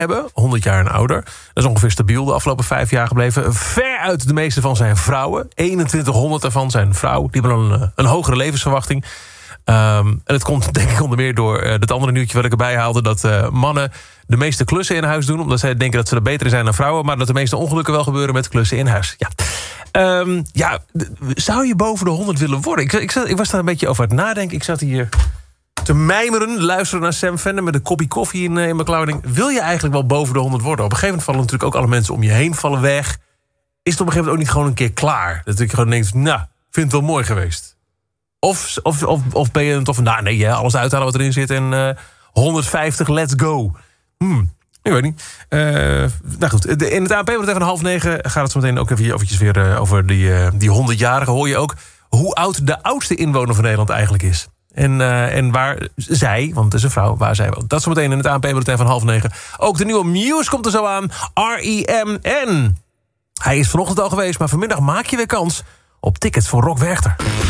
hebben, 100 jaar en ouder. Dat is ongeveer stabiel de afgelopen 5 jaar gebleven. Veruit de meeste van zijn vrouwen. 2100 daarvan zijn vrouwen. Die hebben een hogere levensverwachting. En het komt denk ik onder meer door het andere nieuwtje wat ik erbij haalde, dat mannen de meeste klussen in huis doen, omdat zij denken dat ze er beter zijn dan vrouwen, maar dat de meeste ongelukken wel gebeuren met klussen in huis. Ja. Zou je boven de 100 willen worden? Ik was daar een beetje over aan het nadenken. Ik zat hier te mijmeren, luisteren naar Sam Fender met een kopje koffie in mijn klauwding. Wil je eigenlijk wel boven de 100 worden? Op een gegeven moment vallen natuurlijk ook alle mensen om je heen vallen weg. Is het op een gegeven moment ook niet gewoon een keer klaar? Dat ik gewoon denk, nou, vind het wel mooi geweest. Of ben je een toffe, nou nee, alles uithalen wat erin zit en 150, let's go. Ik weet niet. Nou goed, in het ANP wordt het even 8:30. Gaat het zo meteen ook eventjes weer over die 100-jarige. Hoor je ook hoe oud de oudste inwoner van Nederland eigenlijk is. En waar zij, want het is een vrouw, waar zij woont. Dat zometeen in het ANP wordt het even 8:30. Ook de nieuwe Muse komt er zo aan. R.E.M.N. Hij is vanochtend al geweest, maar vanmiddag maak je weer kans op tickets voor Rock Werchter.